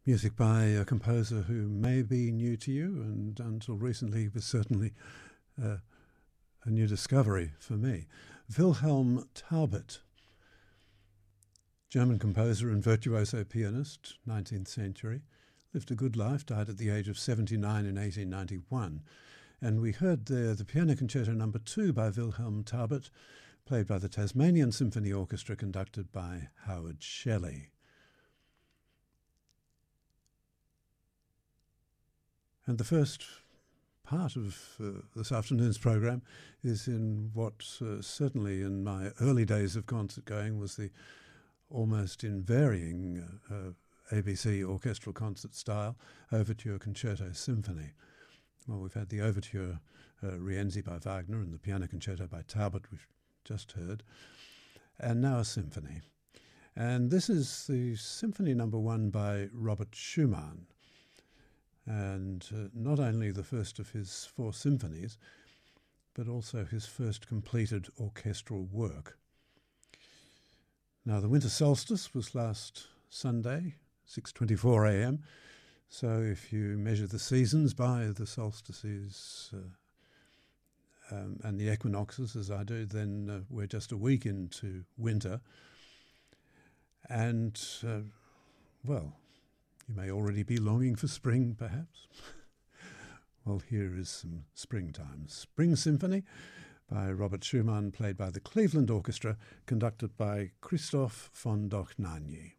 Music by a composer who may be new to you, and until recently was certainly a new discovery for me. Wilhelm Taubert, German composer and virtuoso pianist, 19th century, lived a good life, died at the age of 79 in 1891. And we heard there the Piano Concerto No. 2 by Wilhelm Taubert, played by the Tasmanian Symphony Orchestra, conducted by Howard Shelley. And the first part of this afternoon's programme is in what certainly in my early days of concert going was the almost unvarying ABC orchestral concert style, Overture, Concerto, Symphony. Well, we've had the Overture Rienzi by Wagner and the Piano Concerto by Taubert, we've just heard, and now a symphony. And this is the Symphony No. 1 by Robert Schumann. And not only the first of his 4 symphonies, but also his first completed orchestral work. Now, the winter solstice was last Sunday, 6:24 a.m., so if you measure the seasons by the solstices and the equinoxes, as I do, then we're just a week into winter. And, well, you may already be longing for spring, perhaps. Well, here is some springtime. Spring Symphony by Robert Schumann, played by the Cleveland Orchestra, conducted by Christoph von Dohnanyi.